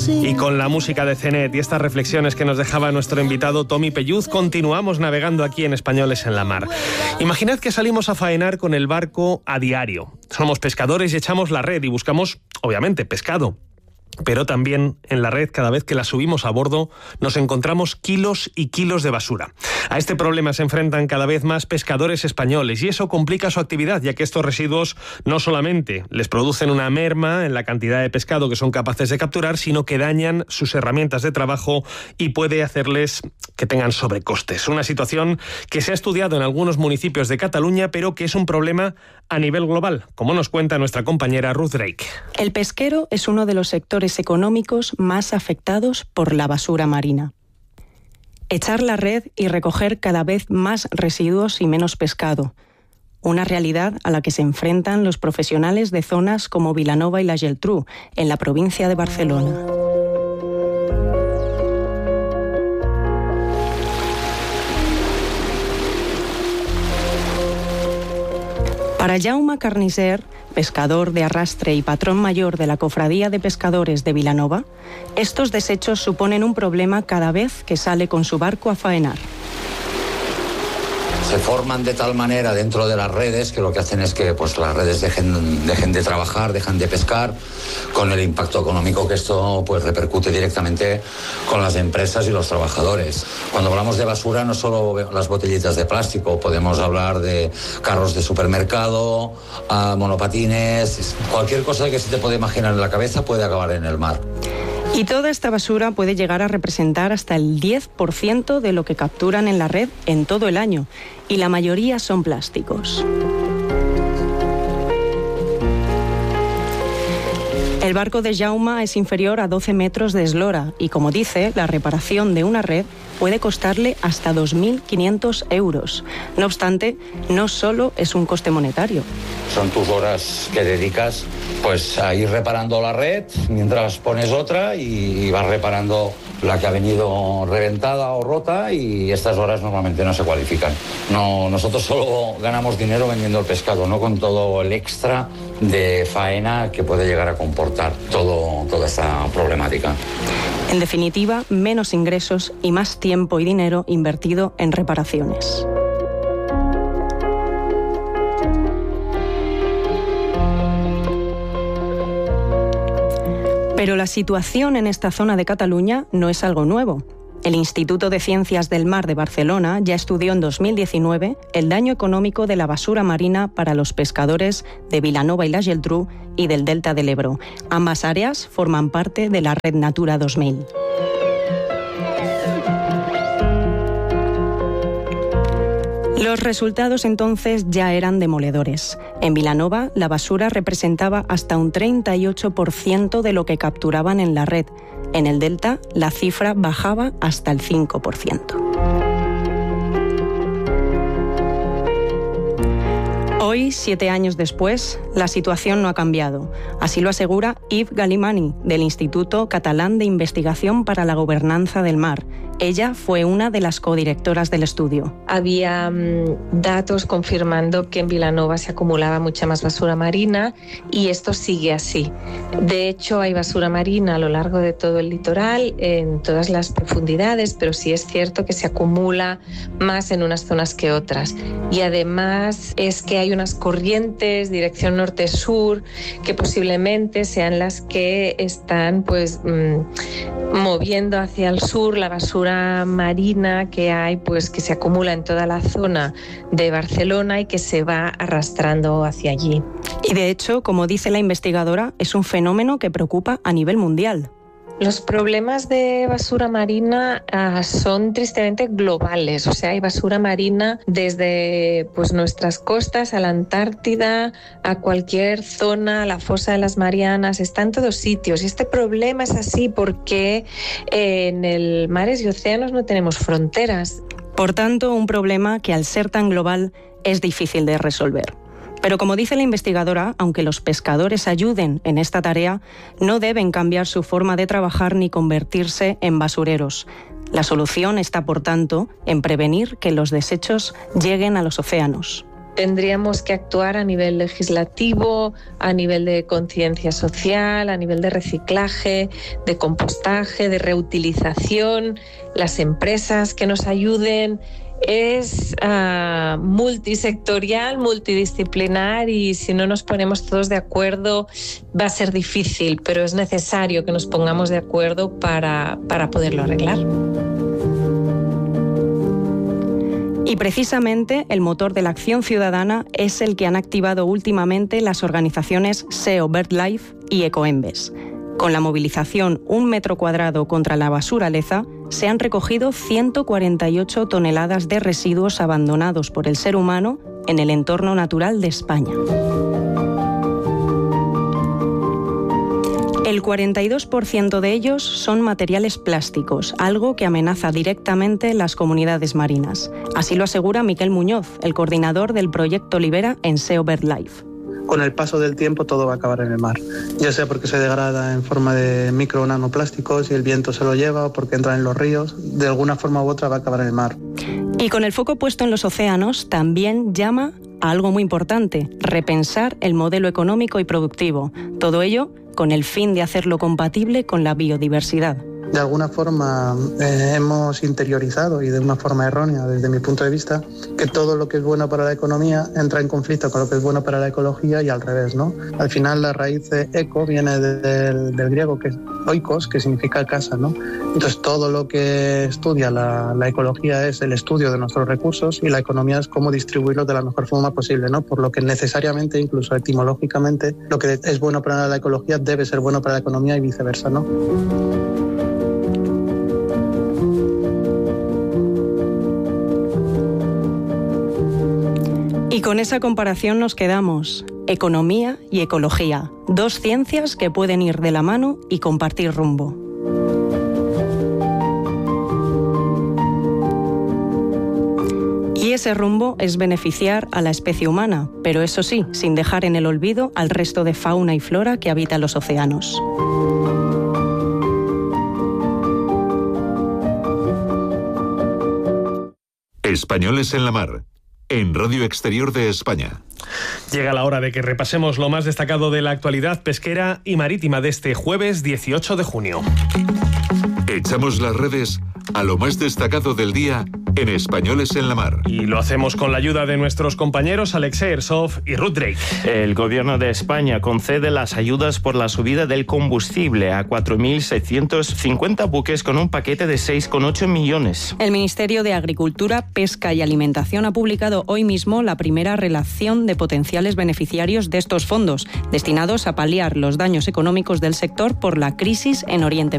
Y con la música de Cenet y estas reflexiones que nos dejaba nuestro invitado Tommy Pelluz, continuamos navegando aquí en Españoles en la Mar. Imaginad que salimos a faenar con el barco a diario. Somos pescadores y echamos la red y buscamos, obviamente, pescado. Pero también en la red, cada vez que la subimos a bordo, nos encontramos kilos y kilos de basura. A este problema se enfrentan cada vez más pescadores españoles y eso complica su actividad, ya que estos residuos no solamente les producen una merma en la cantidad de pescado que son capaces de capturar, sino que dañan sus herramientas de trabajo y puede hacerles que tengan sobrecostes. Una situación que se ha estudiado en algunos municipios de Cataluña, pero que es un problema a nivel global, como nos cuenta nuestra compañera Ruth Drake. El pesquero es uno de los sectores económicos más afectados por la basura marina. Echar la red y recoger cada vez más residuos y menos pescado. Una realidad a la que se enfrentan los profesionales de zonas como Vilanova y la Geltrú, en la provincia de Barcelona. Para Jaume Carnisser, pescador de arrastre y patrón mayor de la Cofradía de Pescadores de Vilanova, estos desechos suponen un problema cada vez que sale con su barco a faenar. Se forman de tal manera dentro de las redes que lo que hacen es que pues, las redes dejen de trabajar, dejan de pescar, con el impacto económico que esto pues, repercute directamente con las empresas y los trabajadores. Cuando hablamos de basura, no solo las botellitas de plástico, podemos hablar de carros de supermercado, monopatines, cualquier cosa que se te puede imaginar en la cabeza puede acabar en el mar. Y toda esta basura puede llegar a representar hasta el 10% de lo que capturan en la red en todo el año, y la mayoría son plásticos. El barco de Jaume es inferior a 12 metros de eslora y, como dice, la reparación de una red puede costarle hasta 2.500 euros. No obstante, no solo es un coste monetario. Son tus horas que dedicas pues, a ir reparando la red mientras pones otra y vas reparando la que ha venido reventada o rota, y estas horas normalmente no se cualifican. No, nosotros solo ganamos dinero vendiendo el pescado, no con todo el extra de faena que puede llegar a comportar toda esta problemática. En definitiva, menos ingresos y más tiempo y dinero invertido en reparaciones. Pero la situación en esta zona de Cataluña no es algo nuevo. El Instituto de Ciencias del Mar de Barcelona ya estudió en 2019 el daño económico de la basura marina para los pescadores de Vilanova y la Geltrú y del Delta del Ebro. Ambas áreas forman parte de la Red Natura 2000. Los resultados entonces ya eran demoledores. En Vilanova, la basura representaba hasta un 38% de lo que capturaban en la red. En el Delta, la cifra bajaba hasta el 5%. Hoy, 7 años después, la situación no ha cambiado. Así lo asegura Yves Galimani, del Instituto Catalán de Investigación para la Gobernanza del Mar. Ella fue una de las codirectoras del estudio. Había datos confirmando que en Vilanova se acumulaba mucha más basura marina y esto sigue así. De hecho, hay basura marina a lo largo de todo el litoral, en todas las profundidades, pero sí es cierto que se acumula más en unas zonas que otras. Y además es que hay unas corrientes, dirección norte-sur, que posiblemente sean las que están moviendo hacia el sur la basura marina que hay, pues que se acumula en toda la zona de Barcelona y que se va arrastrando hacia allí. Y de hecho, como dice la investigadora, es un fenómeno que preocupa a nivel mundial. Los problemas de basura marina son tristemente globales, o sea, hay basura marina desde nuestras costas a la Antártida, a cualquier zona, a la fosa de las Marianas, está en todos sitios. Y este problema es así porque en el mares y océanos no tenemos fronteras. Por tanto, un problema que al ser tan global es difícil de resolver. Pero como dice la investigadora, aunque los pescadores ayuden en esta tarea, no deben cambiar su forma de trabajar ni convertirse en basureros. La solución está, por tanto, en prevenir que los desechos lleguen a los océanos. tendríamos que actuar a nivel legislativo, a nivel de conciencia social, a nivel de reciclaje, de compostaje, de reutilización, las empresas que nos ayuden. Es multisectorial, multidisciplinar, y si no nos ponemos todos de acuerdo va a ser difícil, pero es necesario que nos pongamos de acuerdo para poderlo arreglar. Y precisamente el motor de la acción ciudadana es el que han activado últimamente las organizaciones SEO BirdLife y Ecoembes. Con la movilización 1 metro cuadrado contra la basura leza, se han recogido 148 toneladas de residuos abandonados por el ser humano en el entorno natural de España. El 42% de ellos son materiales plásticos, algo que amenaza directamente las comunidades marinas. Así lo asegura Miquel Muñoz, el coordinador del proyecto Libera en SEO BirdLife. Con el paso del tiempo todo va a acabar en el mar, ya sea porque se degrada en forma de micro o nanoplásticos y el viento se lo lleva, o porque entra en los ríos, de alguna forma u otra va a acabar en el mar. Y con el foco puesto en los océanos, también llama a algo muy importante: repensar el modelo económico y productivo. Todo ello con el fin de hacerlo compatible con la biodiversidad. De alguna forma hemos interiorizado, y de una forma errónea desde mi punto de vista, que todo lo que es bueno para la economía entra en conflicto con lo que es bueno para la ecología, y al revés, ¿no? Al final la raíz de eco viene del griego, que es oikos, que significa casa, ¿no? Entonces todo lo que estudia la ecología es el estudio de nuestros recursos, y la economía es cómo distribuirlos de la mejor forma posible, ¿no? Por lo que necesariamente, incluso etimológicamente, lo que es bueno para la ecología debe ser bueno para la economía y viceversa, ¿no? Y con esa comparación nos quedamos. Economía y ecología, dos ciencias que pueden ir de la mano y compartir rumbo. Y ese rumbo es beneficiar a la especie humana, pero eso sí, sin dejar en el olvido al resto de fauna y flora que habita los océanos. Españoles en la mar, en Radio Exterior de España. Llega la hora de que repasemos lo más destacado de la actualidad pesquera y marítima de este jueves 18 de junio. Echamos las redes a lo más destacado del día en Españoles en la mar. Y lo hacemos con la ayuda de nuestros compañeros Alexei Ersov y Ruth Drake. El Gobierno de España concede las ayudas por la subida del combustible a 4.650 buques con un paquete de 6,8 millones. El Ministerio de Agricultura, Pesca y Alimentación ha publicado hoy mismo la primera relación de potenciales beneficiarios de estos fondos, destinados a paliar los daños económicos del sector por la crisis en Oriente